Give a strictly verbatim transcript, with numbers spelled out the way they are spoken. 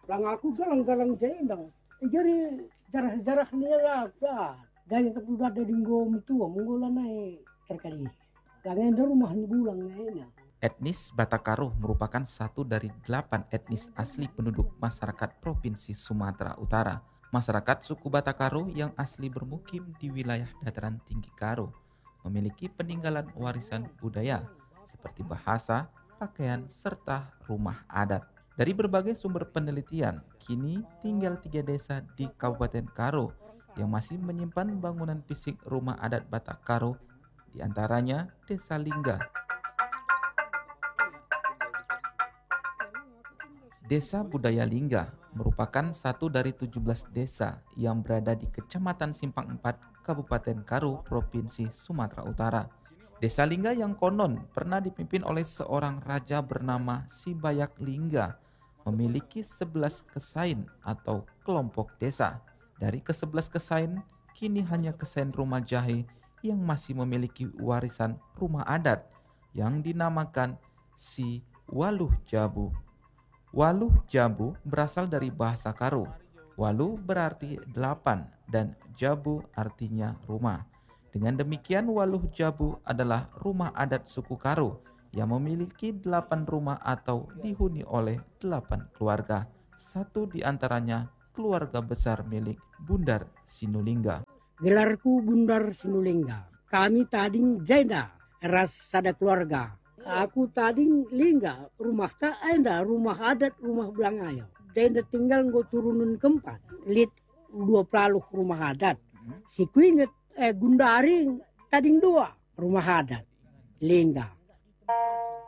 Lang aku galang-galang jendang. Jadi jarah-jarah nila ka. Gaya kebudak dari ngom tua menggola naik terkali. Gangen rumah ni bulang na. Etnis Batak-Karo merupakan satu dari delapan etnis asli penduduk masyarakat Provinsi Sumatera Utara. Masyarakat suku Batak-Karo yang asli bermukim di wilayah dataran tinggi Karo memiliki peninggalan warisan budaya seperti bahasa, pakaian, serta rumah adat. Dari berbagai sumber penelitian, kini tinggal tiga desa di Kabupaten Karo yang masih menyimpan bangunan fisik rumah adat Batak-Karo, di antaranya Desa Lingga. Desa Budaya Lingga merupakan satu dari tujuh belas desa yang berada di Kecamatan Simpang empat, Kabupaten Karo, Provinsi Sumatera Utara. Desa Lingga yang konon pernah dipimpin oleh seorang raja bernama Sibayak Lingga memiliki sebelas kesain atau kelompok desa. Dari kesebelas kesain, kini hanya kesain Rumah Jahe yang masih memiliki warisan rumah adat yang dinamakan Si Waluh Jabu. Waluh Jabu berasal dari bahasa Karo. Waluh berarti delapan dan Jabu artinya rumah. Dengan demikian Waluh Jabu adalah rumah adat suku Karo yang memiliki delapan rumah atau dihuni oleh delapan keluarga. Satu di antaranya keluarga besar milik Bundar Sinulingga. Gelarku Bundar Sinulingga. Kami tading jenda ras sada keluarga. Aku tading lingga rumah tak ada rumah adat rumah belangayo. Jenda tinggal nggo turunun keempat. Lit dua puluh rumah adat. Si kuinget eh Gundari tading dua rumah adat lingga.